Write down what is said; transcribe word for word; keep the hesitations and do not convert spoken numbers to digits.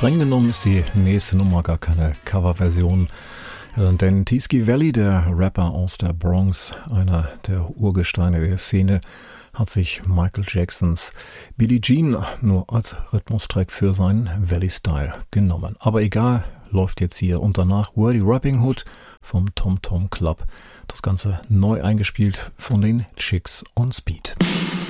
Streng genommen ist die nächste Nummer gar keine Coverversion, denn Teesky Valley, der Rapper aus der Bronx, einer der Urgesteine der Szene, hat sich Michael Jacksons Billie Jean nur als Rhythmustrack für seinen Valley Style genommen. Aber egal, läuft jetzt hier und danach Wordy Rapping Hood vom Tom Tom Club. Das Ganze neu eingespielt von den Chicks on Speed.